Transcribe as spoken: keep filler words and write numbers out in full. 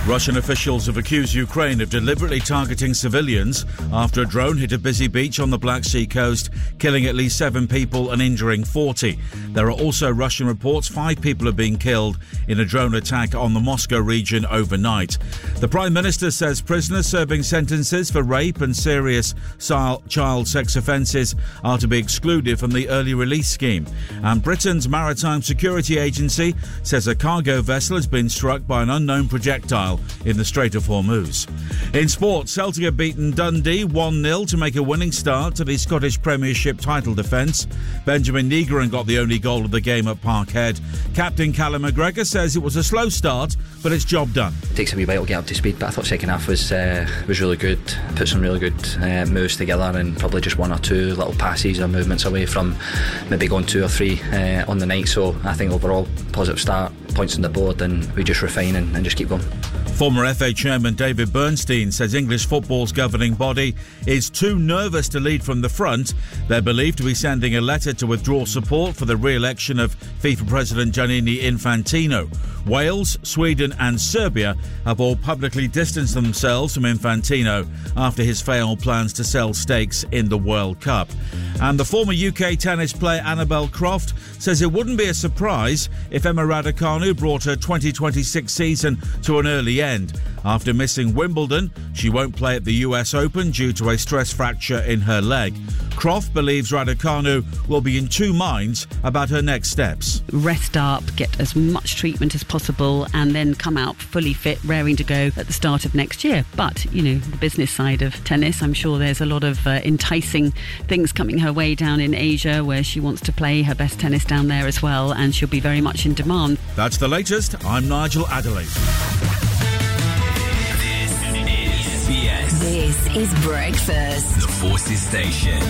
Russian officials have accused Ukraine of deliberately targeting civilians after a drone hit a busy beach on the Black Sea coast, killing at least seven people and injuring forty. There are also Russian reports five people have been killed in a drone attack on the Moscow region overnight. The Prime Minister says prisoners serving sentences for rape and serious child sex offences are to be excluded from the early release scheme. And Britain's Maritime Security Agency says a cargo vessel has been struck by an unknown projectile in the Strait of Hormuz. In sport, Celtic have beaten Dundee one nil to make a winning start to the Scottish Premiership title defence. Benjamin Negron got the only goal of the game at Parkhead. Captain Callum McGregor says it was a slow start, but it's job done. It takes a wee while to get up to speed, but I thought second half was uh, was really good. Put some really good uh, moves together and probably just one or two little passes or movements away from maybe going two or three uh, on the night. So I think overall positive start, points on the board, and we just refine and, and just keep going. Former F A Chairman David Bernstein says English football's governing body is too nervous to lead from the front. They're believed to be sending a letter to withdraw support for the re-election of FIFA President Gianni Infantino. Wales, Sweden and Serbia have all publicly distanced themselves from Infantino after his failed plans to sell stakes in the World Cup. And the former U K tennis player Annabel Croft says it wouldn't be a surprise if Emma Raducanu brought her twenty twenty-six season to an early end. After missing Wimbledon, she won't play at the U S Open due to a stress fracture in her leg. Croft believes Raducanu will be in two minds about her next steps. Rest up, get as much treatment as possible, and then come out fully fit, raring to go at the start of next year. But, you know, the business side of tennis, I'm sure there's a lot of uh, enticing things coming her way down in Asia, where she wants to play her best tennis down there as well, and she'll be very much in demand. That's the latest. I'm Nigel Adderley. This is B S. This is Breakfast. The Forces Station.